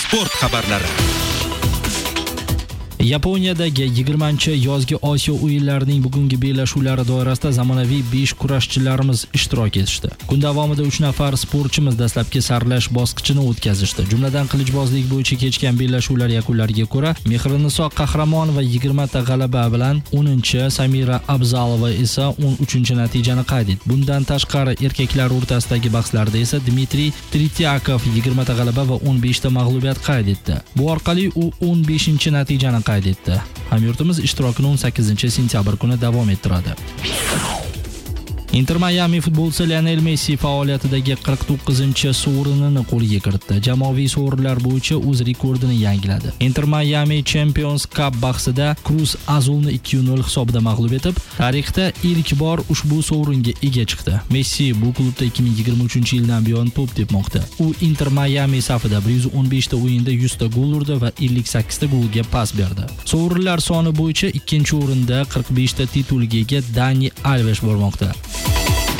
Sport xabarlari. Yaponiyadagi 20-yozgi Osiyo o'yinlarining bugungi bellashuvlari doirasida zamonaviy 5 kurashchilarimiz ishtirok etishdi. Kun davomida 3 nafar sportchimiz dastlabki saralash bosqichini o'tkazishdi. Jumladan qilichbozlik bo'yicha kechgan bellashuvlar yakunlariga ko'ra Mehriniso Qahramon va 20 ta g'alaba bilan 10-chi, Samira Abzalova esa 13-chi natijani qayd etdi. Bundan tashqari erkaklar o'rtasidagi bahslarda esa Dmitriy Trityakov 20 ta g'alaba va 15 ta mag'lubiyat qayd etdi. Bu orqali u 15-chi natijani qayd etdi. Hamyurtimiz ishtirokini 18-sentyabr kuni davom ettiradi. Inter Miami futbolchisi Lionel Messi faoliyatidagi 49-sovrinini qo'lga kiritdi. Jamoaviy sovrinlar bo'yicha o'z rekordini yangiladi. Inter Miami Champions Cup bahsida Cruz Azulni 2-0 hisobida mag'lub etib, tarixda ilk bor ushbu sovringa ega chiqdi. Messi bu klubda 2023-yildan buyon to'p tepmoqda. U Inter Miami safida 115 ta o'yinda 100 ta gol urdi va 58 ta golga pas berdi. Sovrinlar soni bo'yicha ikkinchi o'rinda 45 ta titulga ega Dani Alves bormoqda.